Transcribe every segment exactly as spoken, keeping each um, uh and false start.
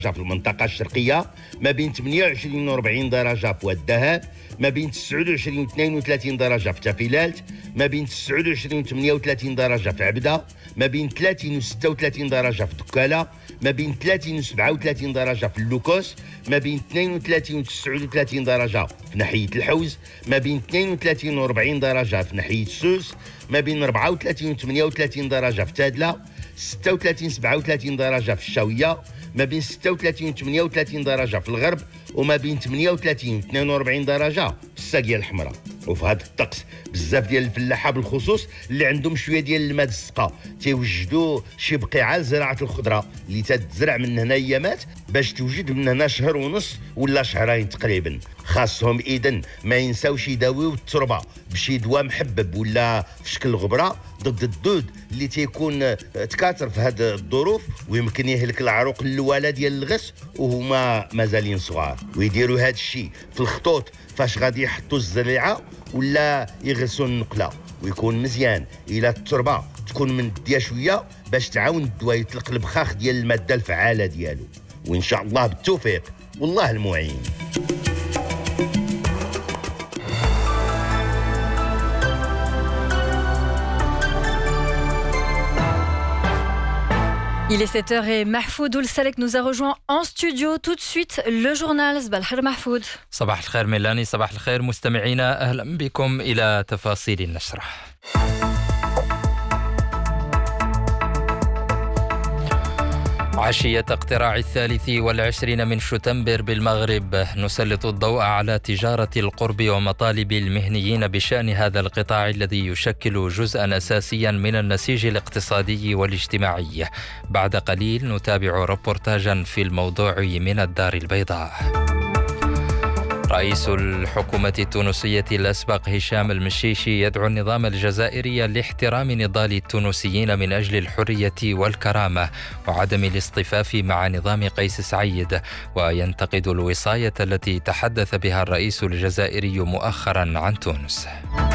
في المنطقة الشرقية، ما بين ثمانية وعشرين و أربعين درجة في واد الذهب، ما بين تسعة وعشرين و اثنين وثلاثين درجة في تافيلالت، ما بين تسعة وعشرين و ثمانية وثلاثين درجة في عبدة، ما بين ثلاثين و ستة وثلاثين درجة في دكالة، ما بين ثلاثين و سبعة وثلاثين درجة في اللوكوس، ما بين اثنين وثلاثين و تسعة وثلاثين درجة في ناحية الحوز، ما بين اثنين وثلاثين و أربعين درجة في ناحية سوس، ما بين أربعة وثلاثين و ثمانية وثلاثين درجة في تادلة، ستة وثلاثين و سبعة وثلاثين درجة في الشاوية، ما بين ستة وثلاثين و ثمانية وثلاثين درجة في الغرب، وما بين ثمانية وثلاثين و اثنين وأربعين درجة في الساقية الحمراء. وفي هذا الطقس بزاف ديال الفلاحه بالخصوص اللي عندهم شويه ديال الماء السقا تيوجدوا شي بقيعه لزراعه الخضره اللي تتزرع من هنا ايامات باش توجد من هنا شهر ونص ولا شهرين تقريبا. خاصهم اذن ما ينساوش يداويو التربه بشي دواء محبب ولا في شكل غبره ضد الدود اللي تيكون تكاثر في هذه الظروف ويمكن يهلك العروق الاولى ديال الغس وهما مازالين صغار. ويديروا هذا الشيء في الخطوط فاش غادي يحطوا الزريعه ولا يغرسوا النقله، ويكون مزيان الى التربه تكون من ديا شويه باش تعاون الدواء يطلق البخاخ ديال الماده الفعاله ديالو. وان شاء الله بالتوفيق والله المعين. Il est sept heures et Mahfoud Oulsalek nous a rejoint en studio. Tout de suite, le journal. صباح الخير محفوظ. صباح الخير ميلاني، صباح الخير مستمعينا، أهلا بكم إلى تفاصيل النشرة. عشية اقتراع الثالث والعشرين من شتنبر بالمغرب نسلط الضوء على تجارة القرب ومطالب المهنيين بشأن هذا القطاع الذي يشكل جزءا أساسيا من النسيج الاقتصادي والاجتماعي. بعد قليل نتابع ربورتاجا في الموضوع من الدار البيضاء. رئيس الحكومة التونسية الأسبق هشام المشيشي يدعو النظام الجزائري لاحترام نضال التونسيين من أجل الحرية والكرامة وعدم الاصطفاف مع نظام قيس سعيد، وينتقد الوصاية التي تحدث بها الرئيس الجزائري مؤخرا عن تونس.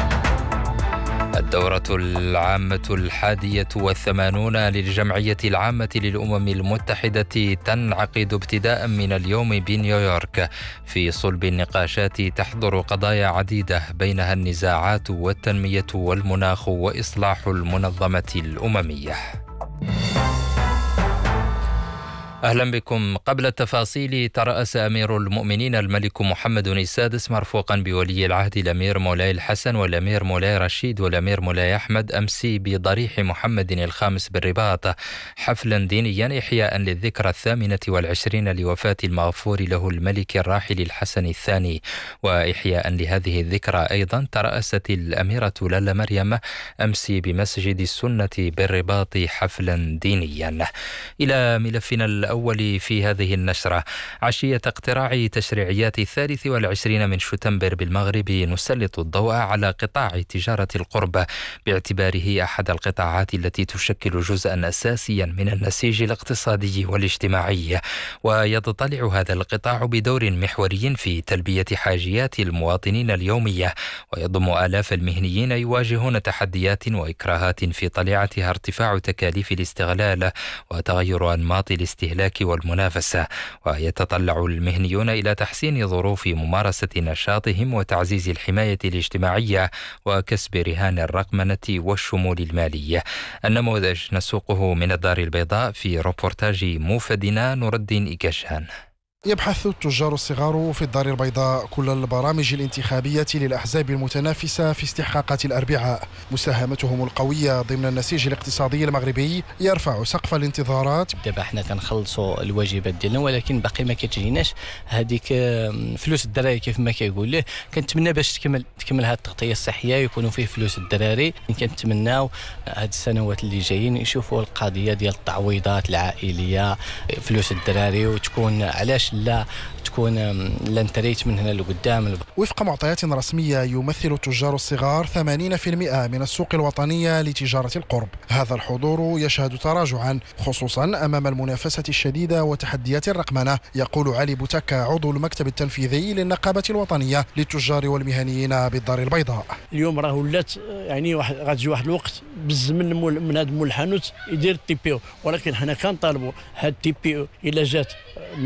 الدورة العامة الحادية والثمانون للجمعية العامة للأمم المتحدة تنعقد ابتداء من اليوم بنيويورك. في صلب النقاشات تحضر قضايا عديدة بينها النزاعات والتنمية والمناخ وإصلاح المنظمة الأممية. أهلا بكم. قبل التفاصيل، ترأس أمير المؤمنين الملك محمد السادس مرفوقا بولي العهد الأمير مولاي الحسن والأمير مولاي رشيد والأمير مولاي أحمد أمس بضريح محمد الخامس بالرباط حفلا دينيا إحياء للذكرى الثامنة والعشرين لوفاة المغفور له الملك الراحل الحسن الثاني. وإحياء لهذه الذكرى أيضا ترأست الأميرة لالا مريم أمس بمسجد السنة بالرباط حفلا دينيا. إلى ملفنا الأول في هذه النشرة. عشية اقتراع تشريعيات الثالث والعشرين من شتنبر بالمغرب نسلط الضوء على قطاع تجارة القرب باعتباره أحد القطاعات التي تشكل جزءا أساسيا من النسيج الاقتصادي والاجتماعي، ويتطلع هذا القطاع بدور محوري في تلبية حاجيات المواطنين اليومية، ويضم آلاف المهنيين يواجهون تحديات وإكراهات في طليعتها ارتفاع تكاليف الاستغلال وتغير أنماط الاستهلاك والمنافسة. ويتطلع المهنيون إلى تحسين ظروف ممارسة نشاطهم وتعزيز الحماية الاجتماعية وكسب رهان الرقمنة والشمول المالي. النموذج نسوقه من الدار البيضاء في روبورتاج موفدنا نور الدين إيكاشان. يبحث التجار الصغار في الدار البيضاء كل البرامج الانتخابية للأحزاب المتنافسة في استحقاقات الأربعاء. مساهمتهم القوية ضمن النسيج الاقتصادي المغربي يرفع سقف الانتظارات. دابا حنا كنخلصوا الواجبات ديالنا ولكن باقي ما كتجيناش هذيك فلوس الدراري كيف ما كيقول له. كنتمنى باش تكمل تكمل هذه التغطية الصحية يكونوا فيه فلوس الدراري. كنتمناو هاد السنوات اللي جايين يشوفوا القضية ديال التعويضات العائلية فلوس الدراري وتكون علاش باش لا تكون لا نتريت من هنا لقدام. وفق معطيات رسمية يمثل التجار الصغار ثمانين بالمئة من السوق الوطنية لتجارة القرب. هذا الحضور يشهد تراجعا خصوصا أمام المنافسة الشديدة وتحديات الرقمنة، يقول علي بوتكا عضو المكتب التنفيذي للنقابة الوطنية للتجار والمهنيين بالدار البيضاء. اليوم راه ولات يعني واحد غتجي واحد الوقت بالزمن من هذا مول الحانوت يدير التي بي او، ولكن حنا كنطالبوا هاد التي بي او الا جات